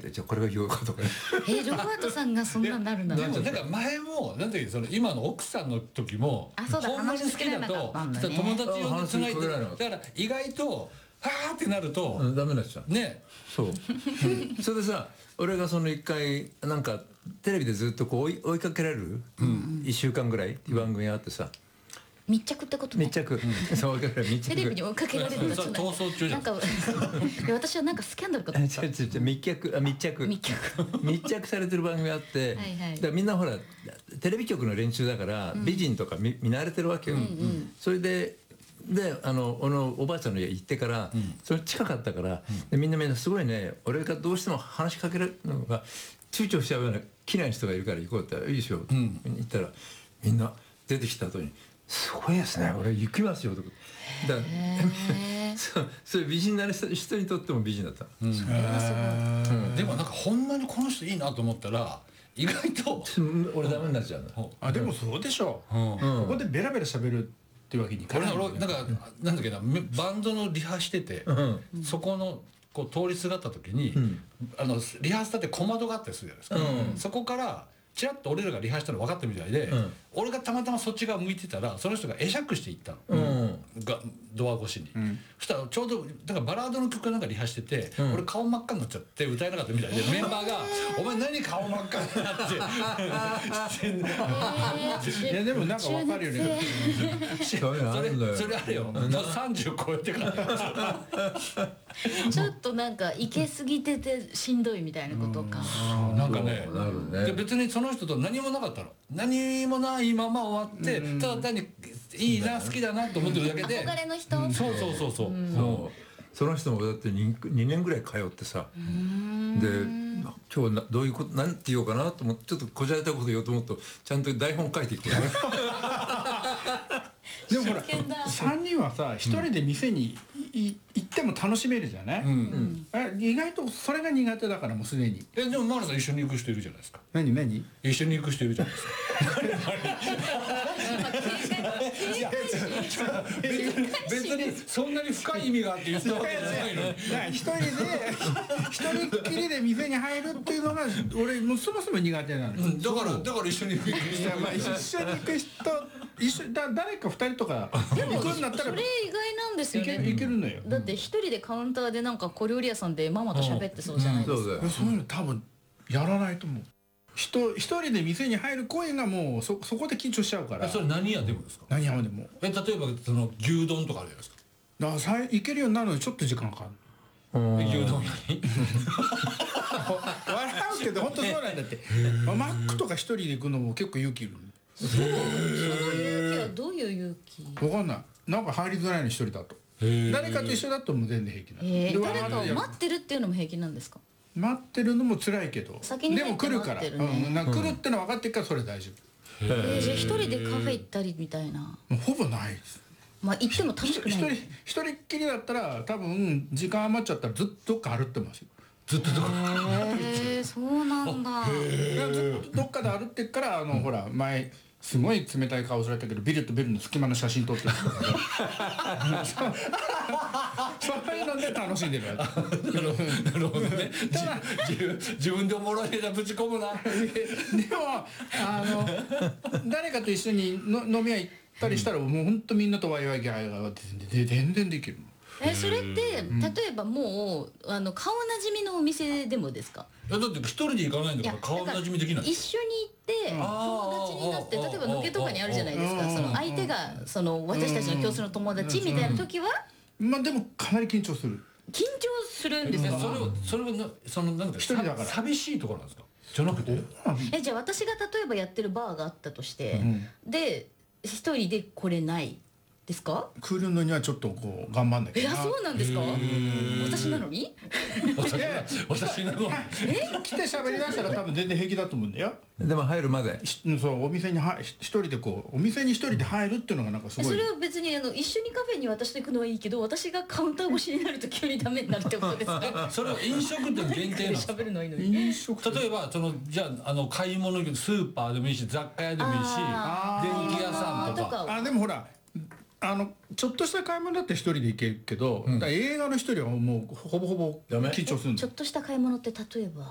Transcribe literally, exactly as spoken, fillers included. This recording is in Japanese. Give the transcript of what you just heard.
て、じゃあこれが言うことかね。 えー、ロバートさんがそんなになるんだ。 でもなんか前もなんだっけ、その今の奥さんの時もあ、そうだ、 ほんまに好きだと話し友達呼んでつないで、 あ話しかけられなかっただから意外とはーってなると、 うん、ダメになっちゃうね、 そう、うん、それでさ、俺がその一回なんかテレビでずっとこう追い、追いかけられる、うん、いっしゅうかんぐらいっていう番組があってさ、 密着ってことね。 密着、うん、そう密着。 テレビに追いかけられるの。 逃走中じゃん。 なんか私はなんかスキャンダルかと思った。 違う違う違う、密着、あ、密着密着密着されてる番組があって、 はいはい、 だからみんなほらテレビ局の連中だから、うん、美人とか 見, 見慣れてるわけよ、うんうん、それでであの俺のおばあちゃんの家行ってから、うん、それ近かったから、うん、でみんなみんなすごいね、俺がどうしても話しかけるのが躊躇しちゃうような嫌いな人がいるから行こうっていいでしょ、うん、言ったらみんな出てきた後にすごいですね、俺行きますよとか。だからそうそれ美人になる人にとっても美人だった、うん、それはすごい、うん、でもなんかほんまにこの人いいなと思ったら意外と俺ダメになっちゃうの。 あ、でもそうでしょ、うん、ここでベラベラ喋るっていうわけにいかない、ね、 俺なんかなんだっけな、バンドのリハしてて、うん、そこのこう通りすがった時に、うん、あのリハーサルって小窓があったりするじゃないですか、うん、そこからチラッと俺らがリハしたの分かったみたいで、うん、俺がたまたまそっち側向いてたらその人が会釈していったの、うん、がドア越しに、うん、そしたらちょうどだからバラードの曲なんかリハしてて、うん、俺顔真っ赤になっちゃって歌えなかったみたいで、メンバーが「お前何顔真っ赤になってしてんだよ」 いやでもなんか分かるよねそれそれあれよ、さんじゅう超えてからちょっとなんかイケすぎててしんどいみたいなことか、 うん、なんかね、ね、で別にその人と何もなかったの、何もないまま終わって、うん、ただ単にいいな、好きだなと思ってるだけで憧れの人、 うん、そうそうそうそう、うん、 そうその人もだって 2, にねんぐらい通ってさ、で今日どういうことなんて言おうかなと思ってちょっとこじられたこと言おうと思うとちゃんと台本書いてきてでもほらさんにんはさ一人で店に行っても楽しめるじゃない、うんうん、意外とそれが苦手だからもうすでに。 えでもマラさん一緒に行く人いるじゃないですか。 何何一緒に行く人いるじゃないですか別にそんなに深い意味があって言ったわけじゃないのに一人で一人っきりで店に入るっていうのが俺もうそもそも苦手なの、うん、 だからだから一緒に行く人まあ一緒に行く人一緒だ誰かふたりとか行くんだったらそれ意外なんですよね。 いけるのよ。 だって一人でカウンターでなんか小料理屋さんでママと喋ってそうじゃないですか、 うんうん、そういうの多分やらないと思う。人一人で店に入る声がもう そ, そこで緊張しちゃうから。 それ何屋でもですか。 何屋でも。 え例えばその牛丼とかあるじゃないですか。 だからさ行けるようになるのにちょっと時間かかる。 牛丼何笑うけど本当そうなんだって。マックとか一人で行くのも結構勇気いる。 そうその勇気はどういう勇気。 分かんない。なんか入りづらいの一人だと。誰かと一緒だともう全然平気なの。 えー、誰かを待ってるっていうのも平気なんですか。 待ってるのも辛いけど先に入って待ってるね。 でも来るから、うん、なんか来るっての分かってるからそれ大丈夫。 えー、じゃあ一人でカフェ行ったりみたいな。 もうほぼないです。 まあ行っても楽しくない。 一人一人っきりだったら多分時間余っちゃったらずっとどっか歩ってますよ。 ずっとどっか。 へえ、そうなんだ。 ずっとどっかで歩ってっからあの、うん、ほら前すごい冷たい顔されたけどビルとビルの隙間の写真撮ってるそういうので楽しんでるわけ。 なるほどね。ただ自分でおもろいネタぶち込むな。 でもあの誰かと一緒にの飲み屋行ったりしたら、うん、もう本当みんなとワイワイギャーが全然できる。 えそれって例えばもうあの顔なじみのお店でもですか。 いやだって一人で行かないんだから顔なじみできない。 一緒に行って友達になって例えばのけとかにあるじゃないですか。その相手がその私たちの共通の友達みたいな時は、 まあでもかなり緊張する。 緊張するんですか。 それをそれはそのなんか一人だから寂しいところなんですか。じゃなくてえじゃあ私が例えばやってるバーがあったとして、うん、で一人で来れないですか。 来るのにはちょっとこう頑張んなきゃ。 いやそうなんですか。私なのに私なのにえ来て喋りだしたら多分全然平気だと思うんだよ。 でも入るまでそうお店には一人でこうお店に一人で入るっていうのがなんかすごい。 それは別にあの一緒にカフェに私と行くのはいいけど私がカウンター越しになると急にダメになるってことですか。 それは飲食店限定なんですか。 喋るのはいいのに。 飲食例えばそのじゃああの買い物スーパーでもいいし雑貨屋でもいいし電気屋さんとか。 あでもほらあのちょっとした買い物だって一人で行けるけど、うん、だ映画の一人はもうほぼほぼ緊張するんだ。 ちょっとした買い物って例えば